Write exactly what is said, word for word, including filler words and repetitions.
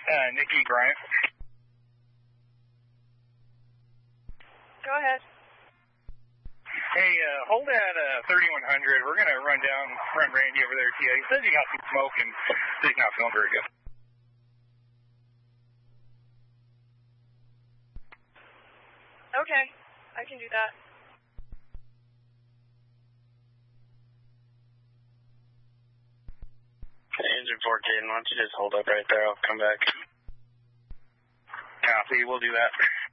Uh, Nikki Bryant. Go ahead. Hey, uh, hold at uh, thirty-one hundred. We're going to run down, run Randy over there, T A. He says he got some smoke and he's not feeling very good. Okay, I can do that. Engine four K, why don't you just hold up right there? I'll come back. Copy, we'll do that.